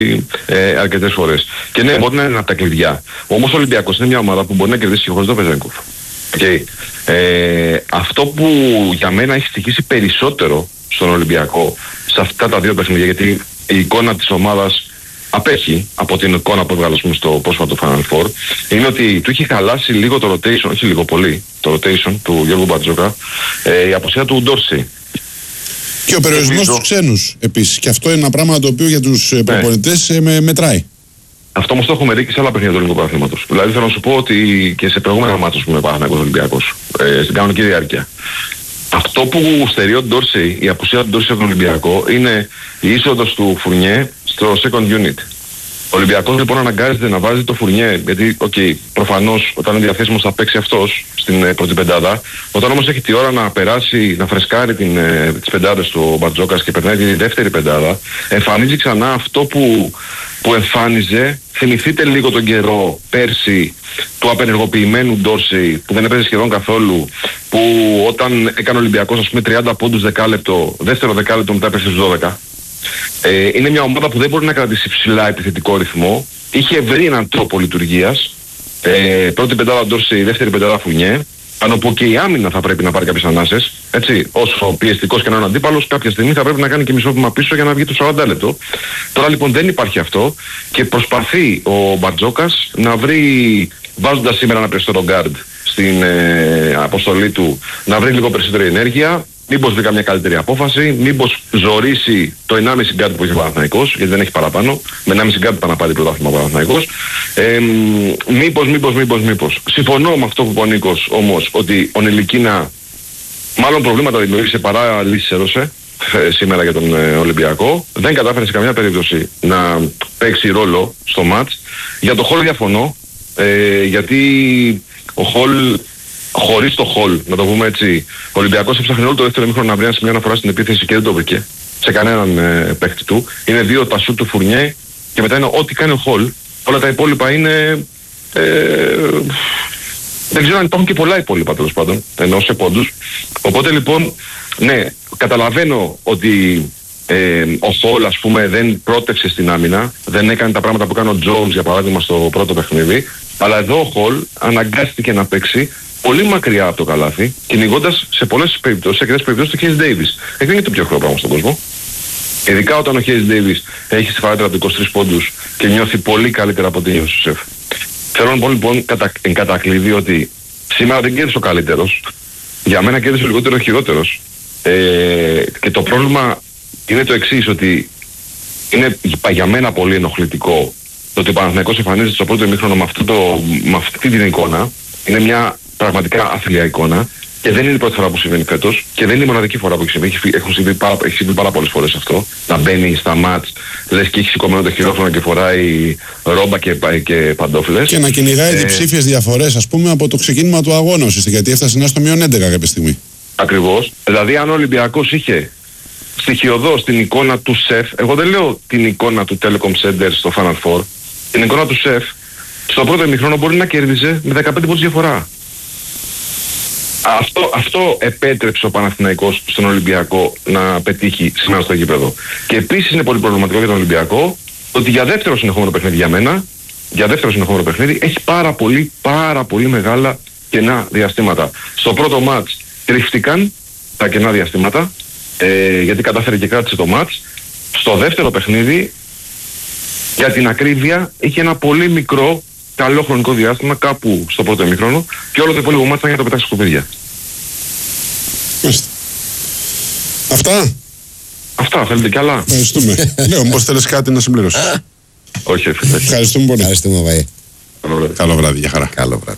αρκετές φορές. Και ναι, μπορεί να είναι από τα κλειδιά. Όμως ο Ολυμπιακός είναι μια ομάδα που μπορεί να κερδίσει και χωρίς τον Βεζένκοφ. Okay. Αυτό που για μένα έχει στοιχήσει περισσότερο στον Ολυμπιακό σε αυτά τα δύο παιχνίδια, γιατί η εικόνα της ομάδας απέχει από την εικόνα που έβγαλε στο πρόσφατο Final Four, είναι ότι του είχε χαλάσει λίγο το rotation, όχι λίγο πολύ, το rotation του Γιώργου Μπαρτζόκα, η απουσία του Ντόρση. Και ο περιορισμός στους ξένους επίσης. Και αυτό είναι ένα πράγμα το οποίο για τους προπονητές μετράει. Αυτό όμως το έχουμε δει και σε άλλα παιχνίδια του ελληνικού πρωταθλήματος. Δηλαδή θέλω να σου πω ότι και σε προηγούμενα μάτια που με Παναθηναϊκός Ολυμπιακός, στην κανονική διάρκεια. Αυτό που στερεί ο Ντόρσεϊ, η απουσία του Ντόρσεϊ από τον Ολυμπιακό, είναι η είσοδος του Φουρνιέ στο second unit. Ο Ολυμπιακός λοιπόν αναγκάζεται να βάζει το Φουρνιέ, γιατί προφανώς όταν είναι διαθέσιμος θα παίξει αυτός στην πρώτη πεντάδα. Όταν όμως έχει τη ώρα να περάσει, να φρεσκάρει τις πεντάδες του Μπαρτζόκας και περνάει τη δεύτερη πεντάδα, εμφανίζει ξανά αυτό που εμφάνιζε. Θυμηθείτε λίγο τον καιρό πέρσι του απενεργοποιημένου Ντόρσεϊ που δεν έπαιζε σχεδόν καθόλου, που όταν έκανε ο Ολυμπιακός ας πούμε 30 πόντους δεκάλεπτο, δεύτερο δεκάλεπτο μετά έπεσε στους 12. Είναι μια ομάδα που δεν μπορεί να κρατήσει ψηλά επιθετικό ρυθμό. Είχε βρει έναν τρόπο λειτουργίας. Πρώτη πεντάδα Ντόρσεϊ, δεύτερη πεντάδα Φουρνιέ. Πάνω που και η άμυνα θα πρέπει να πάρει κάποιες ανάσες. Έτσι, όσο πιεστικός και να είναι ο αντίπαλος, κάποια στιγμή θα πρέπει να κάνει και μισό βήμα πίσω για να βγει το 40 λεπτό. Τώρα λοιπόν δεν υπάρχει αυτό και προσπαθεί ο Μπαρτζόκας να βρει, βάζοντας σήμερα ένα περισσότερο γκάρντ στην αποστολή του, να βρει λίγο περισσότερη ενέργεια. Μήπως βρει καμιά καλύτερη απόφαση, μήπως ζωρίσει το 1,5 γκάρντ που έχει ο Παναθηναϊκός, γιατί δεν έχει παραπάνω, με 1,5 γκάρντ θα να πάρει πρωτάθλημα ο Παναθηναϊκός. Μήπως. Συμφωνώ με αυτό που είπε ο Νίκος όμως, ότι ο Νελικίνα μάλλον προβλήματα δημιούργησε παρά λύσεις έδωσε σήμερα για τον Ολυμπιακό. Δεν κατάφερε σε καμιά περίπτωση να παίξει ρόλο στο μάτς. Για το Χολ διαφωνώ, γιατί ο Χολ, χωρίς το Χολ, να το πούμε έτσι, ο Ολυμπιακός έψαχνε όλο το δεύτερο ημίχρονο να βρει ένα σημείο αναφορά στην επίθεση και δεν το βρήκε σε κανέναν παίκτη του. Είναι δύο τα σουτ του Φουρνιέ και μετά είναι ό,τι κάνει ο Χολ. Όλα τα υπόλοιπα είναι... δεν ξέρω αν υπάρχουν και πολλά υπόλοιπα τέλος πάντων, ενώ σε πόντους. Οπότε λοιπόν, ναι, καταλαβαίνω ότι ο Χολ ας πούμε δεν πρότευσε στην άμυνα, δεν έκανε τα πράγματα που έκανε ο Jones για παράδειγμα στο πρώτο παιχνίδι, αλλά εδώ ο Χολ αναγκάστηκε να παίξει πολύ μακριά από το καλάθι, κυνηγώντας σε πολλές περιπτώσεις, σε αρκετές περιπτώσεις, το Hayes Davis. Δεν είναι το πιο χρόνο πράγμα στον κόσμο. Ειδικά όταν ο Hayes Davis έχει σφαράτερα από 23 πόντους και νιώθει πολύ καλύτερα από την Ιωσήφ. Θέλω να πω λοιπόν εν κατακλείδη ότι σήμερα δεν κέρδισε ο καλύτερος. Για μένα κέρδισε λιγότερο ο χειρότερος. Και το πρόβλημα είναι το εξής, ότι είναι για μένα πολύ ενοχλητικό το ότι ο Παναθηναϊκός εμφανίζεται στο πρώτο ημίχρονο με αυτή την εικόνα. Είναι μια πραγματικά άθλια εικόνα και δεν είναι η πρώτη φορά που συμβαίνει φέτος και δεν είναι η μοναδική φορά που έχει συμβεί. Έχει συμβεί πάρα πολλές φορές αυτό. Να μπαίνει στα μάτς, λες και έχει σηκωμένο το χειρόφρονο και φοράει ρόμπα και παντόφλες. Και να κυνηγάει διψήφιες διαφορές, ας πούμε, από το ξεκίνημα του αγώνα ουσιαστικά, γιατί έφτασε να στο -11 κάποια στιγμή. Ακριβώς. Δηλαδή, αν ο Ολυμπιακός είχε στοιχειοδός την εικόνα του ΣΕΦ, εγώ δεν λέω την εικόνα του Telecom Center στο Final Four, την εικόνα του ΣΕΦ, στο πρώτο ημίχρονο μπορεί να κέρδιζε με 15 πόντους διαφορά. Αυτό επέτρεψε ο Παναθηναϊκός στον Ολυμπιακό να πετύχει σήμερα στο γήπεδο. Και επίσης είναι πολύ προβληματικό για τον Ολυμπιακό ότι για δεύτερο συνεχόμενο παιχνίδι για μένα, έχει πάρα πολύ μεγάλα κενά διαστήματα. Στο πρώτο μάτς κρύφτηκαν τα κενά διαστήματα, γιατί κατάφερε και κράτησε το μάτς. Στο δεύτερο παιχνίδι, για την ακρίβεια, είχε ένα πολύ μικρό καλό χρονικό διάστημα κάπου στο πρώτο ημίχρονο και όλο το υπόλοιπο μάτς ήταν για το πετάξει σκουπίδια. Αυτά, θέλετε κι άλλα? Ευχαριστούμε. Λέω, πώς θέλεις κάτι να συμπληρώσεις? Όχι, φίλε. Ευχαριστούμε πολύ. Ευχαριστούμε, Βαΐ. Καλό βράδυ, για χαρά. Καλό βράδυ.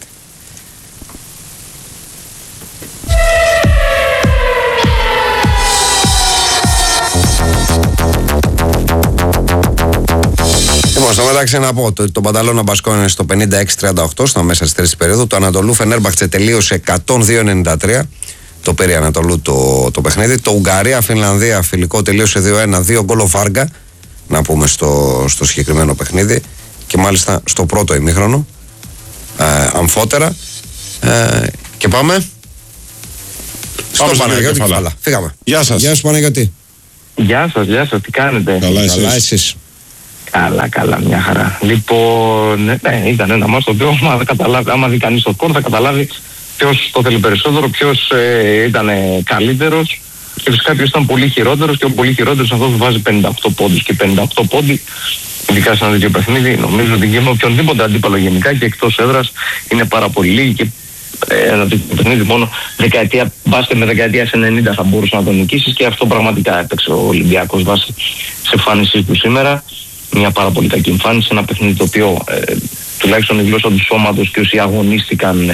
Στο μεταξύ να πω ότι το Μπανταλώνα Μπασκόνια είναι στο 56-38 στα μέσα της τρίτης περίοδου. Το Ανατολού Φενέρμπαχτσε τελείωσε 102-93. Το Πέρι Ανατολού το παιχνίδι. Το Ουγγαρία-Φινλανδία φιλικό τελείωσε 2-1. 2 γκολ ο Βάργα, να πούμε στο συγκεκριμένο παιχνίδι. Και μάλιστα στο πρώτο ημίχρονο. Αμφότερα. Και πάμε στο Παναγιώτη Κεφάλα. Φύγαμε. Γεια σας. Γεια σου, Παναγιώτη. Γεια σας, τι κάνετε? Καλά εσείς? Καλά, μια χαρά. Λοιπόν, ήταν ένα μάτς το οποίο άμα δει κανείς το σκορ θα καταλάβει ποιος το θέλει περισσότερο, ποιος ήταν καλύτερος και φυσικά ποιος ήταν πολύ χειρότερος, και ο πολύ χειρότερος αυτός που βάζει 58 πόντους. Και 58 πόντοι, ειδικά σε ένα τέτοιο παιχνίδι, νομίζω ότι και με οποιονδήποτε αντίπαλο γενικά και εκτός έδρας είναι πάρα πολύ λίγοι, και ένα τέτοιο παιχνίδι μόνο μπάσκετ με δεκαετία 90 θα μπορούσε να τον νικήσεις, και αυτό πραγματικά έπαιξε ο Ολυμπιακός βάσει σε εμφάνισή του σήμερα. Μια πάρα πολύ κακή εμφάνιση, ένα παιχνίδι το οποίο τουλάχιστον η γλώσσα του σώματος και όσοι αγωνίστηκαν,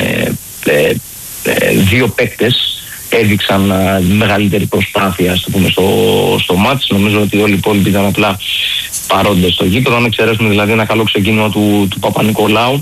δύο παίκτες έδειξαν μεγαλύτερη προσπάθεια, ας το πούμε, στο μάτς. Νομίζω ότι όλοι οι υπόλοιποι ήταν απλά παρόντες στο γήπεδο. Αν εξαιρέσουμε δηλαδή ένα καλό ξεκίνημα του Παπα-Νικολάου,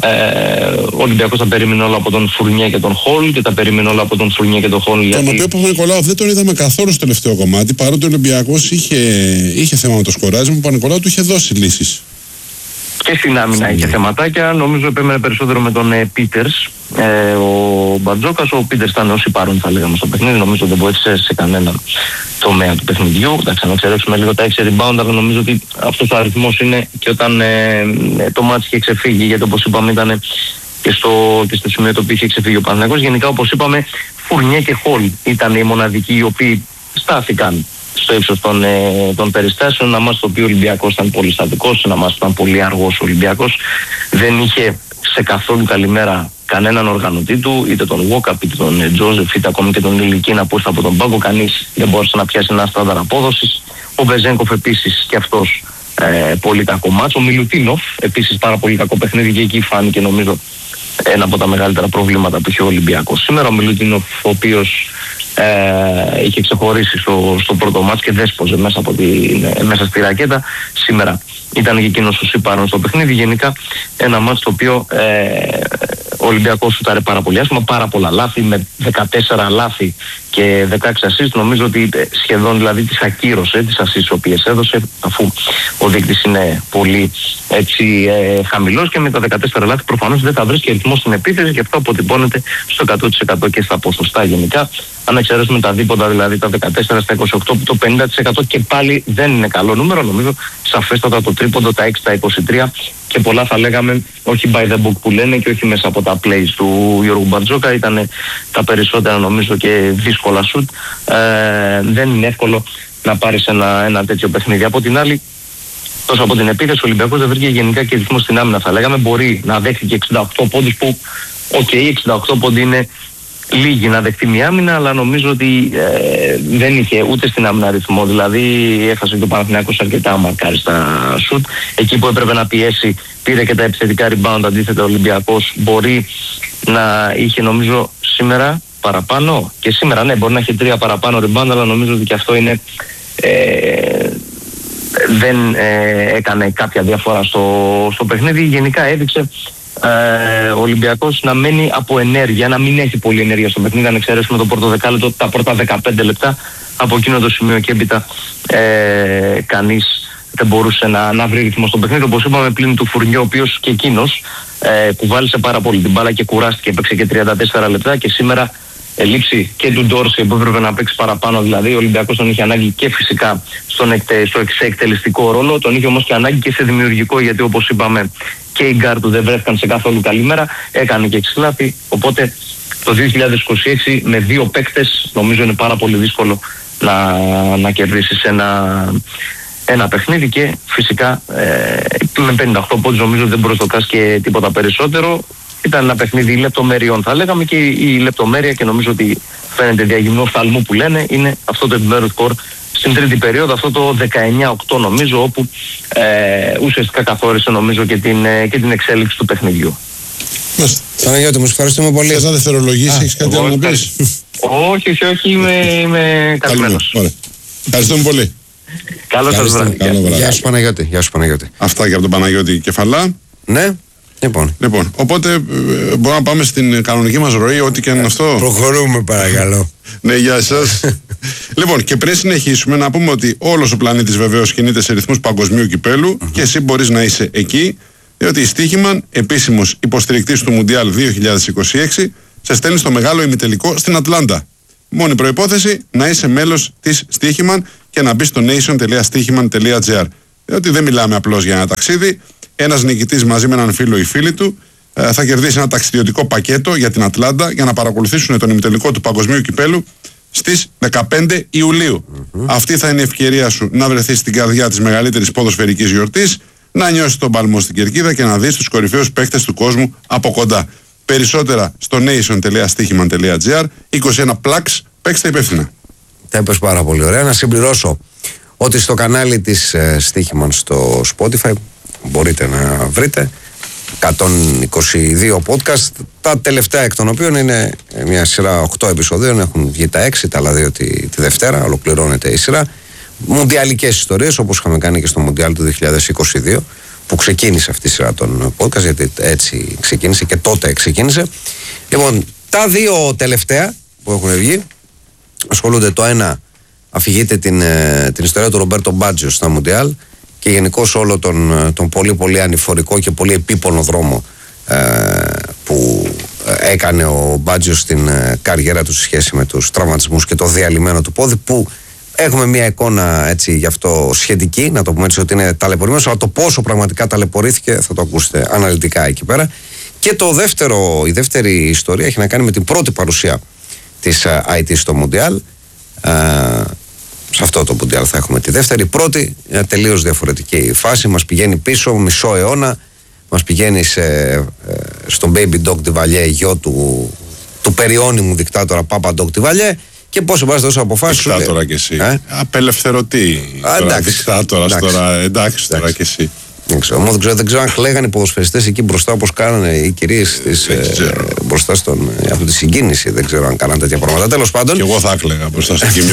ο Ολυμπιακός τα περίμενε όλα από τον Φουρνιέ και τον Χολ, και τα περίμενε όλα από τον Φουρνιέ και τον Χολ. Τον οποίο Παπα-Νικολάου δεν τον είδαμε καθόλου στο τελευταίο κομμάτι, παρότι ο Ολυμπιακός είχε θέμα με το σκοράρισμα. Ο Παπα-Νικολάου του είχε δώσει λύσεις. Και στην άμυνα είχε θεματάκια. Νομίζω επέμενε περισσότερο με τον Πίτερς, ο Μπατζόκας. Ο Πίτερς ήταν όσοι πάρουν, θα λέγαμε, στο παιχνίδι. Νομίζω δεν βοήθησε σε κανέναν τομέα του παιχνιδιού. Εντάξει, να εξαιρέσουμε λίγο τα 6 rebound, αλλά νομίζω ότι αυτός ο αριθμός είναι και όταν το μάτς είχε ξεφύγει, γιατί όπως είπαμε ήταν και στο σημείο το οποίο είχε ξεφύγει ο Παναθηναϊκός. Γενικά, όπως είπαμε, Φουρνιέ και Χολ ήταν οι μοναδικοί οι οποίοι στάθηκαν στο ύψος των περιστάσεων. Ένα μάτς το οποίο ο Ολυμπιακός ήταν πολύ στατικός, ένα μάτς ήταν πολύ αργός ο Ολυμπιακός. Δεν είχε σε καθόλου καλημέρα κανέναν οργανωτή του, είτε τον Βόκαπ, είτε τον Τζόζεφ, είτε ακόμη και τον Ηλικίνα που ήρθε από τον πάγκο. Κανείς δεν μπόρεσε να πιάσει ένα στάνταρ απόδοσης. Ο Βεζένκοφ επίσης και αυτός πολύ κακό μάτς. Ο Μιλουτίνοφ επίσης πάρα πολύ κακό παιχνίδι, και εκεί φάνηκε νομίζω ένα από τα μεγαλύτερα προβλήματα που είχε ο Ολυμπιακός σήμερα. Ο Μιλουτίνοφ, ο οποίος είχε ξεχωρίσει στο πρώτο μάτς και δέσποζε μέσα στη ρακέτα, σήμερα ήταν και εκείνος ο συμπάρων στο παιχνίδι. Γενικά ένα μάτς το οποίο ο Ολυμπιακός σουτάρε πάρα πολύ άσχημα, πάρα πολλά λάθη, με 14 λάθη και 16 assist. Νομίζω ότι σχεδόν δηλαδή τις ακύρωσε τις assist οι οποίες έδωσε, αφού ο δείκτης είναι πολύ έτσι χαμηλός, και με τα 14 λάθη προφανώς δεν θα βρεις και ρυθμό στην επίθεση, και αυτό αποτυπώνεται στο 100% και στα ποσοστά γενικά. Αν εξαιρέσουμε τα δίποτα, δηλαδή τα 14 στα 28, το 50% και πάλι δεν είναι καλό νούμερο. Νομίζω σαφέστατα το τρίποντο, τα 6 στα 23 και πολλά θα λέγαμε όχι by the book που λένε, και όχι μέσα από τα plays του Γιώργου Μπαρτζόκα. Ήταν τα περισσότερα νομίζω και δύσκολα σουτ. Δεν είναι εύκολο να πάρεις ένα τέτοιο παιχνίδι. Από την άλλη, τόσο από την επίθεση ο Ολυμπιακός δεν βρήκε γενικά και ρυθμό στην άμυνα, θα λέγαμε. Μπορεί να δέχτηκε 68 πόντους που, 68 πόντοι είναι λίγοι να δεχτεί μια άμυνα, αλλά νομίζω ότι δεν είχε ούτε στην άμυνα ρυθμό. Δηλαδή έχασε και ο Παναθηναϊκός αρκετά μαρκάριστα σουτ. Εκεί που έπρεπε να πιέσει, πήρε και τα επιθετικά rebound. Αντίθετα ο Ολυμπιακός μπορεί να είχε νομίζω σήμερα παραπάνω, και σήμερα ναι, μπορεί να έχει 3 παραπάνω rebound, αλλά νομίζω ότι και αυτό είναι δεν έκανε κάποια διαφορά στο παιχνίδι. Γενικά έδειξε ο Ολυμπιακός να μένει από ενέργεια, να μην έχει πολλή ενέργεια στο παιχνίδι. Αν εξαιρέσουμε το πρώτο δεκάλεπτο, τα πρώτα 15 λεπτά, από εκείνο το σημείο και έπειτα κανείς δεν μπορούσε να βρει ρυθμό στο παιχνίδι. Όπως είπαμε, πλην του Φουρνιό, ο οποίος και εκείνος κουβάλισε πάρα πολύ την μπάλα και κουράστηκε, έπαιξε και 34 λεπτά, και σήμερα λήψη και του Ντόρση που έπρεπε να παίξει παραπάνω. Δηλαδή ο Ολυμπιακός τον είχε ανάγκη και φυσικά στο εκτελεστικό ρόλο, τον είχε όμως και ανάγκη και σε δημιουργικό, γιατί όπως είπαμε και οι γκάρ του δεν βρέθηκαν σε καθόλου καλή μέρα, έκανε και 6 λάθη. Οπότε το 2026 με 2 παίκτες νομίζω είναι πάρα πολύ δύσκολο να κερδίσεις ένα παιχνίδι, και φυσικά με 58 πόντους νομίζω δεν μπορείς να το κάνεις και τίποτα περισσότερο. Ήταν ένα παιχνίδι λεπτομεριών θα λέγαμε, και η λεπτομέρεια, και νομίζω ότι φαίνεται διαγυμνό φθαλμού που λένε, είναι αυτό το επιμέρους σκορ στην τρίτη περίοδο, αυτό το 19-8 νομίζω, όπου ουσιαστικά καθόρισε νομίζω και την εξέλιξη του παιχνιδιού. Παναγιώτη, μου ευχαριστούμε πολύ. Θες να δευτερολογήσεις, έχεις κάτι άλλο να πεις? Όχι, είμαι καλυμμένος. Ευχαριστούμε πολύ. Καλό σας βράδυ. Γεια σου Παναγιώτη. Αυτά και από τον Παναγιώτη Κεφαλά. Ναι. Λοιπόν, οπότε μπορούμε να πάμε στην κανονική μας ροή, ό,τι και είναι αυτό. Προχωρούμε παρακαλώ. Ναι, γεια σας. Λοιπόν, και πριν συνεχίσουμε, να πούμε ότι όλος ο πλανήτης βεβαίως κινείται σε ρυθμούς παγκοσμίου κυπέλου, και εσύ μπορείς να είσαι εκεί, διότι η Στοίχημαν, επίσημος υποστηρικτής του Μουντιάλ 2026, σε στέλνει στο μεγάλο ημιτελικό στην Ατλάντα. Μόνη προϋπόθεση να είσαι μέλος της Στοίχημαν και να μπεις στο nation.stichiman.gr. Διότι δεν μιλάμε απλώς για ένα ταξίδι. Ένας νικητής μαζί με έναν φίλο ή φίλη του θα κερδίσει ένα ταξιδιωτικό πακέτο για την Ατλάντα για να παρακολουθήσουν τον ημιτελικό του Παγκοσμίου Κυπέλου στις 15 Ιουλίου. Αυτή θα είναι η ευκαιρία σου να βρεθείς στην καρδιά της μεγαλύτερης ποδοσφαιρικής γιορτής, να νιώσεις τον παλμό στην κερκίδα και να δεις τους κορυφαίους παίκτες του κόσμου από κοντά. Περισσότερα στο nation.stichiman.gr. 21 plugs, παίξτε υπεύθυνα. Τα είπες πάρα πολύ ωραία. Να συμπληρώσω ότι στο κανάλι της Stichiman στο Spotify μπορείτε να βρείτε 122 podcast, τα τελευταία εκ των οποίων είναι μια σειρά 8 επεισοδίων, έχουν βγει τα 6, τα άλλα 2 τη Δευτέρα, ολοκληρώνεται η σειρά. Μουντιαλικές ιστορίες, όπως είχαμε κάνει και στο Μουντιάλ του 2022, που ξεκίνησε αυτή η σειρά των podcast, γιατί έτσι ξεκίνησε και τότε ξεκίνησε. Λοιπόν, τα 2 τελευταία που έχουν βγει ασχολούνται, το ένα αφηγείται την ιστορία του Ρομπέρτο Μπάτζιο στα Μουντιάλ και γενικώς όλο τον πολύ πολύ ανηφορικό και πολύ επίπονο δρόμο που έκανε ο Μπάτζιο στην καριέρα του σε σχέση με τους τραυματισμούς και το διαλυμένο του πόδι, που έχουμε μια εικόνα έτσι γι' αυτό σχετική, να το πούμε έτσι, ότι είναι ταλαιπωρημένος, αλλά το πόσο πραγματικά ταλαιπωρήθηκε θα το ακούσετε αναλυτικά εκεί πέρα. Και η δεύτερη ιστορία έχει να κάνει με την πρώτη παρουσία της IT στο Μουντιάλ. Σε αυτό το Μουντιάλ θα έχουμε τη δεύτερη. Πρώτη, μια τελείως διαφορετική φάση. Μας πηγαίνει πίσω μισό αιώνα. Μας πηγαίνει στον Baby Doc Duvalier, γιο του περιώνυμου δικτάτορα Πάπα Doc Duvalier. Και πώς βάζει τόσο αποφάσεις. Δικτάτορα κι εσύ. Απελευθερωτή. Δικτάτορας τώρα. Εντάξει τώρα κι εσύ. Δεν ξέρω αν κλαίγανε οι ποδοσφαιριστές εκεί μπροστά όπως κάνανε οι κυρίες μπροστά από τη συγκίνηση. Δεν ξέρω αν κάνανε τέτοια πράγματα. Τέλος πάντων. Και εγώ θα έκλαιγα μπροστά στην κοιμή.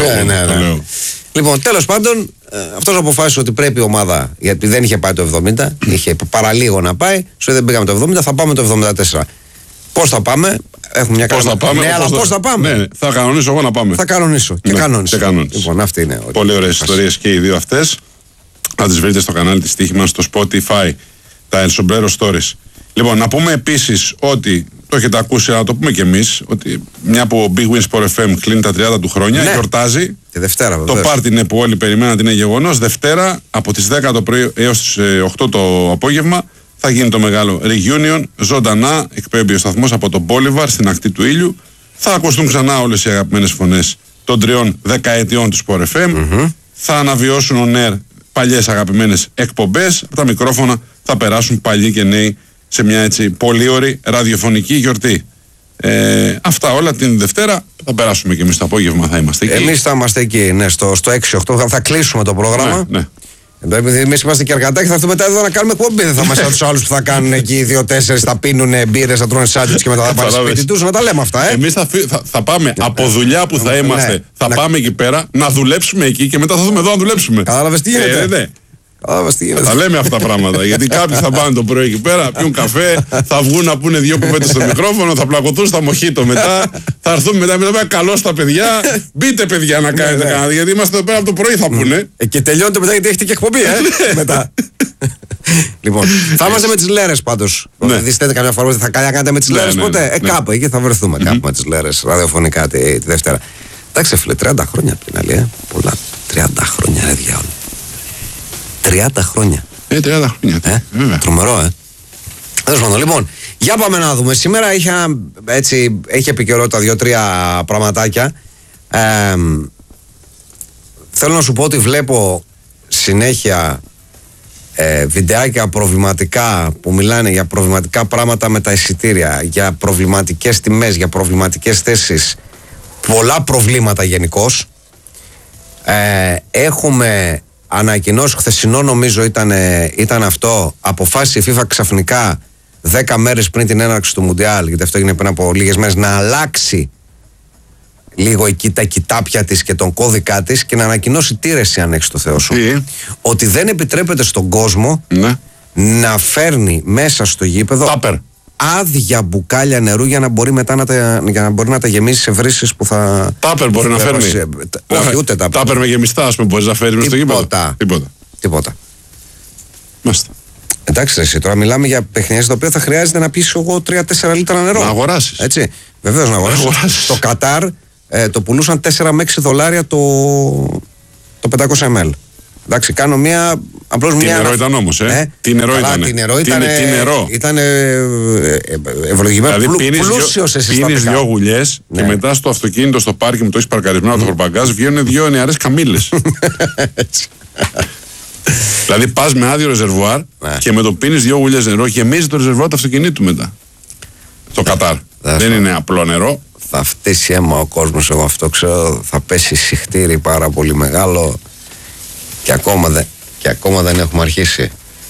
Λοιπόν, τέλος πάντων, αυτός αποφάσισε ότι πρέπει η ομάδα, γιατί δεν είχε πάει το 70, είχε παραλίγο να πάει, σου δεν πήγαμε το 70, θα πάμε το 74. Πώς θα πάμε, έχουμε μια πώς θα πάμε, ναι, αλλά πώς θα πάμε. Ναι, θα κανονίσω εγώ να πάμε. Θα κανονίσω. Και κανόνισε. Λοιπόν, αυτή είναι. Πολύ ωραίες ιστορίες και οι δύο αυτές. Να τις βρείτε στο κανάλι της Stichiman, στο Spotify, τα El Sombrero Stories. Λοιπόν, να πούμε επίσης ότι, το έχετε ακούσει, αλλά να το πούμε και εμείς, ότι μια που ο Big Win Sport FM κλείνει τα 30 του χρόνια, ναι, γιορτάζει. Τη Δευτέρα, το πάρτι είναι που όλοι περιμένατε, είναι γεγονός. Δευτέρα, από τις 10 το πρωί έως τις 8 το απόγευμα, θα γίνει το μεγάλο reunion. Ζωντανά εκπέμπει ο σταθμός από τον Bolivar στην ακτή του ήλιου. Θα ακουστούν ξανά όλες οι αγαπημένες φωνές των 3 δεκαετιών του Sport FM. Θα αναβιώσουν on air παλιές αγαπημένες εκπομπές. Από τα μικρόφωνα θα περάσουν παλιοί και νέοι σε μια έτσι πολύ ωραία ραδιοφωνική γιορτή. Αυτά όλα την Δευτέρα. Θα περάσουμε και εμείς το απόγευμα, θα είμαστε εκεί. Εμείς θα είμαστε εκεί, ναι, στο 6-8 θα κλείσουμε το πρόγραμμα. Ναι. Επειδή εμείς είμαστε και αρκατάκι, θα έρθουμε μετά εδώ να κάνουμε εκπομπή. Δεν θα είμαστε σαν τους άλλους που θα κάνουν εκεί 2-4, θα πίνουν μπύρες, θα τρώνε σάντουιτς και μετά θα πάνε σπίτι τους. Να τα λέμε αυτά, Εμείς θα πάμε από δουλειά που θα είμαστε, θα πάμε εκεί πέρα να δουλέψουμε εκεί και μετά θα δούμε εδώ να δουλέψουμε. Κατάλαβες τι γίνεται. Θα λέμε αυτά τα πράγματα. Γιατί κάποιοι θα πάνε το πρωί εκεί πέρα, πιούν καφέ, θα βγουν να πούνε 2 κουβέντες στο μικρόφωνο, θα πλακωθούν στα μοχίτο μετά. Θα έρθουν μετά καλώ στα παιδιά. Μπείτε, παιδιά, να κάνετε κανένα. Γιατί είμαστε εδώ πέρα από το πρωί, θα πούνε. Και τελειώνετε μετά γιατί έχετε και εκπομπή, μετά. Λοιπόν, θα είμαστε με τις λέρες πάντως. Δείστε καμιά φορά ότι θα κάνετε με τις λέρες ποτέ. Κάπου εκεί θα βρεθούμε. Κάπου με τις λέρες ραδιοφωνικά τη Δευτέρα. Εντάξει, φίλε, 30 χρόνια πριν, αλήθεια. Πολλά. 30 χρόνια, ρε διάολο. 30 χρόνια. 30 χρόνια. Τρομερό, Λοιπόν, για πάμε να δούμε. Σήμερα έχει επικαιρότητα 2-3 πραγματάκια. Θέλω να σου πω ότι βλέπω συνέχεια βιντεάκια προβληματικά που μιλάνε για προβληματικά πράγματα με τα εισιτήρια, για προβληματικές τιμές, για προβληματικές θέσεις. Πολλά προβλήματα γενικώς. Έχουμε ανακοινώσει, χθεσινό νομίζω ήταν αυτό, αποφάσισε η FIFA ξαφνικά 10 μέρες πριν την έναρξη του Μουντιάλ, γιατί αυτό έγινε πριν από λίγες μέρες, να αλλάξει λίγο εκεί τα κοιτάπια της και τον κώδικά της και να ανακοινώσει τι ρεσί, αν έχεις το Θεό σου. Ότι δεν επιτρέπεται στον κόσμο να φέρνει μέσα στο γήπεδο άδεια μπουκάλια νερού για να μπορεί μετά να τα γεμίσει σε βρύσεις που θα. Τάπερ μπορεί να φέρνει. Όχι, ούτε τάπερ. Τάπερ με γεμιστά, ας πούμε, μπορείς να φέρεις μέσα στο γήπεδο. Τίποτα. Μάλιστα. Εντάξει, εσύ τώρα μιλάμε για παιχνίδια τα οποία θα χρειάζεται να πεις εγώ 3-4 λίτρα νερό. Να αγοράσεις. Έτσι. Βεβαίως να αγοράσεις. Στο Κατάρ το πουλούσαν $4 με $6 το 500 ml. Εντάξει, κάνω μία. Απλώς Τι μία. νερό ήταν όμως, Τι νερό ήταν. Τι νερό ήταν. Ήταν ευλογημένο. Δηλαδή Πλούσιος εσύ. πίνεις 2 γουλιές και μετά στο αυτοκίνητο, στο πάρκινγκ που το έχεις παρκαρισμένο από το φορμπαγκάζ, βγαίνουν 2 νεαρές καμήλες. Δηλαδή πας με άδειο ρεζερβουάρ και με το πίνεις 2 γουλιές νερό, γεμίζει το ρεζερβουάρ του αυτοκινήτου μετά. Το Κατάρ. Δεν είναι απλό νερό. Θα φτύσει αίμα ο κόσμος, εγώ αυτό ξέρω. Θα πέσει συχτήρι πάρα πολύ μεγάλο και ακόμα δεν έχουμε αρχίσει.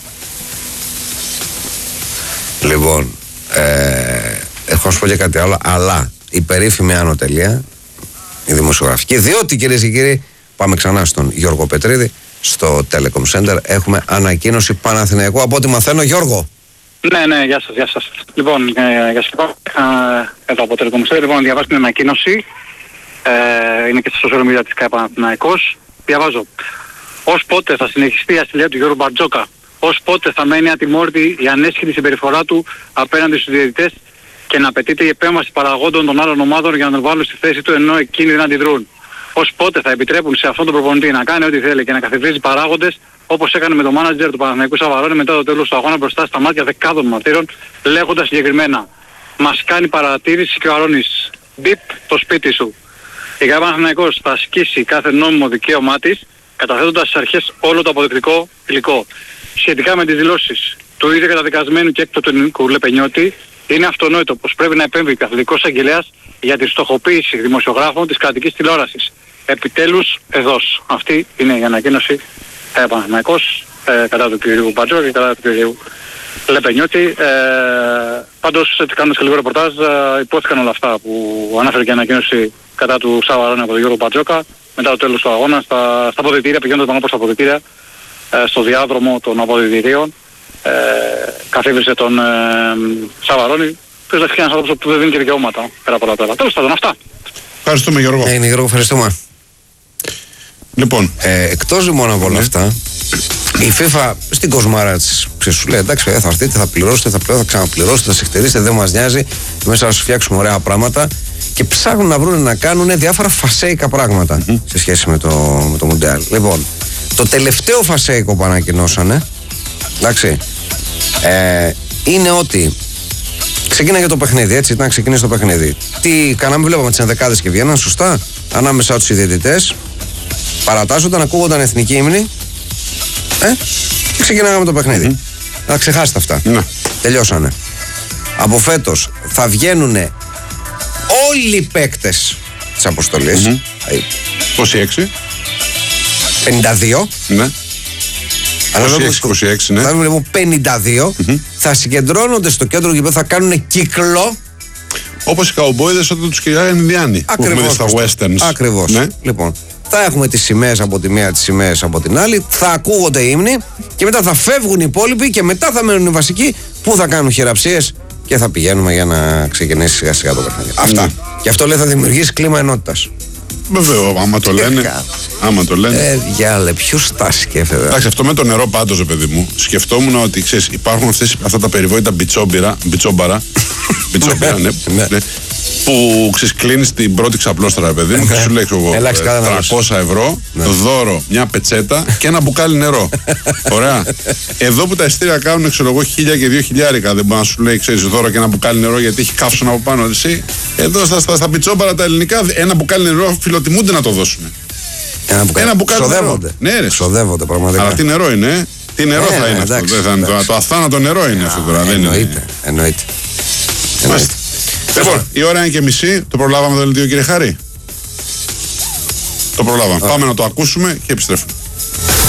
Λοιπόν, έχω να σου πω και κάτι άλλο, αλλά η περίφημη Άνω Τελεία, η δημοσιογραφική, διότι κυρίες και κύριοι, πάμε ξανά στον Γιώργο Πετρίδη, στο Telecom Center, έχουμε ανακοίνωση Παναθηναϊκού, από ό,τι μαθαίνω. Γιώργο. Ναι, γεια σας. Λοιπόν, για σας εδώ από το Telecom Center, λοιπόν, διαβάζω την ανακοίνωση, είναι και στο social media της ΚΑΕ Παναθηναϊκός. Διαβάζω. Ως πότε θα συνεχιστεί η ασυλία του Γιώργου Μπαρτζόκα, ως πότε θα μένει ατιμόρυτη η ανέσχυτη συμπεριφορά του απέναντι στους διαιτητές και να απαιτείται η επέμβαση παραγόντων των άλλων ομάδων για να τον βάλουν στη θέση του ενώ εκείνοι δεν αντιδρούν. Ως πότε θα επιτρέπουν σε αυτόν τον προπονητή να κάνει ό,τι θέλει και να καθιδρύζει παράγοντες όπως έκανε με τον μάνατζερ του Παναθηναϊκού Σαβαρώνη μετά το τέλος του αγώνα μπροστά στα μάτια δεκάδων μαρτύρων, λέγοντας συγκεκριμένα: μας κάνει παρατήρηση και ο Αρώνης. Μπιπ το σπίτι σου. Η ΚΑΕ Παναθηναϊκός θα ασκήσει κάθε νόμιμο δικαίωμά της, καταθέτοντας στις αρχές όλο το αποδεικτικό υλικό. Σχετικά με τις δηλώσεις του ίδιου καταδικασμένου και έκτοτου του Λεπενιώτη, είναι αυτονόητο πως πρέπει να επέμβει καθολικός αγγελέας για τη στοχοποίηση δημοσιογράφων της κρατικής τηλεόρασης. Επιτέλους εδώς. Αυτή είναι η ανακοίνωση Παναθηναϊκός κατά του κ. Μπαρτζόκα και κατά του κ. Λεπενιώτη. Πάντως, έτσι κάνοντας και λίγο ρεπορτάζ, υπόθηκαν όλα αυτά που ανάφερε και η ανακοίνωση κατά του Σαβαρώνη από τον Γιώργο Μπαρτζόκα. Μετά το τέλος του αγώνα, στα αποδυτήρια, πηγαίνοντας πάνω προς τα αποδυτήρια, στο διάδρομο των αποδυτηρίων, καθίβρισε τον Σαβαρώνη, που είναι ένας άνθρωπος που δεν δίνει και δικαιώματα πέρα από όλα τα. Τέλος πάντων, αυτά. Ευχαριστούμε, Γιώργο. Είναι Γιώργο, ευχαριστούμε. Λοιπόν, εκτός μόνο από όλα αυτά, η FIFA στην κοσμάρα της σου λέει: εντάξει, θα έρθετε, θα πληρώσετε, θα ξαναπληρώσετε, θα συχτερίσετε, δεν μας νοιάζει. Μέσα να σου φτιάξουμε ωραία πράγματα. Και ψάχνουν να βρουν να κάνουν διάφορα φασέικα πράγματα σε σχέση με το Μουντιάλ. Λοιπόν, το τελευταίο φασέικο που ανακοινώσανε, εντάξει, είναι ότι ξεκίναγε το παιχνίδι, έτσι, ήταν να ξεκινήσει το παιχνίδι. Τι κάναμε, βλέπαμε τις ενδεκάδες και βγαίναν σωστά, ανάμεσα τους οι διαιτητές, παρατάσσονταν, ακούγονταν εθνική ύμνη, και ξεκινάγαμε το παιχνίδι. Να ξεχάσετε αυτά. Τελειώσανε. Από φέτος θα βγαίνουνε όλοι οι παίκτες της αποστολής. 26. 52. Ναι. 26, ναι. Θα βγουν λοιπόν 52. Θα συγκεντρώνονται στο κέντρο και θα κάνουν κύκλο. Όπως οι καουμπόιδες όταν τους κυνηγάγανε οι Ινδιάνοι. Ακριβώς. Στα westerns. Ακριβώς. Ναι. Λοιπόν, θα έχουμε τις σημαίες από τη μία, τις σημαίες από την άλλη. Θα ακούγονται οι ύμνοι και μετά θα φεύγουν οι υπόλοιποι και μετά θα μένουν οι βασικοί που θα κάνουν χειραψίες και θα πηγαίνουμε για να ξεκινήσει σιγά σιγά το παιχνίδι. Αυτά. Και αυτό λέει θα δημιουργήσει κλίμα ενότητας. Βεβαίω, άμα το λένε. Άμα το λένε. Διάλε, ποιος τα σκέφτεται. Εντάξει, αυτό με το νερό πάντως, παιδί μου. Σκεφτόμουν ότι ξέρεις, υπάρχουν αυτά τα περιβόητα μπιτσόμπαρα. Μπιτσόμπαρα, ναι. Που κλείνεις την πρώτη ξαπλώστρα, παιδί μου, και σου λέει εγώ 300 ευρώ, δώρο, μια πετσέτα και ένα μπουκάλι νερό. Ωραία. Εδώ που τα ειστήρια κάνουν, ξέρω εγώ, 1.000 και 2.000, δεν μπορεί να σου λέει, ξέρεις, δώρο και ένα μπουκάλι νερό γιατί έχει καύσωνα από πάνω. Εσύ, εδώ στα μπιτσόμπαρα τα ελληνικά, ένα μπουκάλι νερό φιλοτιμούνται να το δώσουν. Ένα μπουκάλι νερό. Ναι, ρε. Ξοδεύονται πραγματικά. Αλλά τι νερό είναι, τι νερό θα είναι αυτό. Το αθάνατο νερό είναι αυτό τώρα. Εννοείται. Λοιπόν, η ώρα είναι και μισή. Το προλάβαμε το δελτίο, κύριε Χάρη. Το προλάβαμε. Πάμε να το ακούσουμε και επιστρέφουμε.